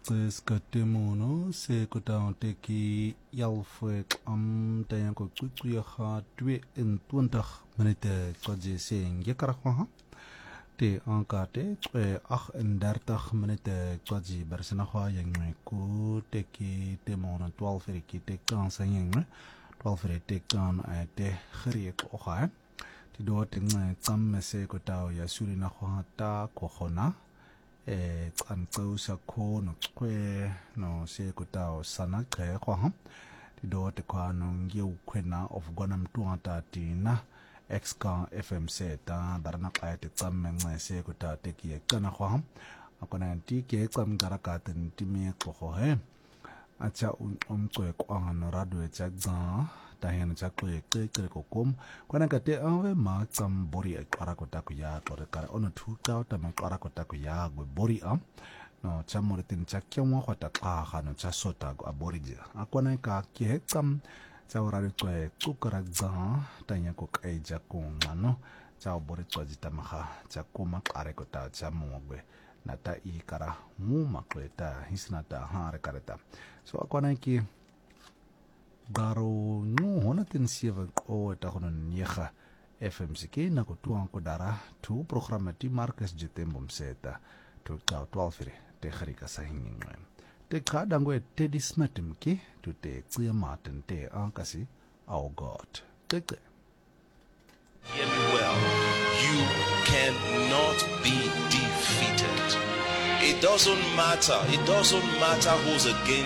Skatemono, se kota teki Jalfwek Tayanko Tsuya 22 minuten kwaje sing Yakarakwaha. Te ankate 38 minuten kwaje Barsanahwa yang ku teki temono 12 riki tekan sayang 12 tekan te Khriek Oha. Ti do ting kam se kota ya Surina Hata Kohona. An sa ko no kwe no se ko tao sana kre ko ha ti do te kwa no ngiu kwena of gonam tuanta tina exka fm se ta darana ka te tsamme ngai se ko ta te ki kana ko ha akona ti ke tsam garaka ten ti me ko ho he acha kwe ko an radio cha ga ta hen cha kwe ke ko kom kwana ka te ave ma tsam bori e kwara ko ta ku ya ko ka ono thu ka ta ma kwara ko ta ku ya go bori am no cha mo tin cha kyo mo ko ta ka ha no cha sota go bori je akwana ka ke tsam cha ora re kwe ku kara ga ta nya ko kai ja ko ngano cha bori twa ji ta ma ha cha ko ma kare ko ta cha mo gwe na ta I kara mu ma ko ta hisna ta ha re kareta so akwana ki Garo no hona tin sieva o ta hono nieha FMCK na ko tuan ko dara tu programa ti Marcus Jetembom seta tu ka 12 te kharika sahingi te ka dango te dismatim ki tu te clear martin te ankasi our God te Hear me well, you cannot be defeated. It doesn't matter who's against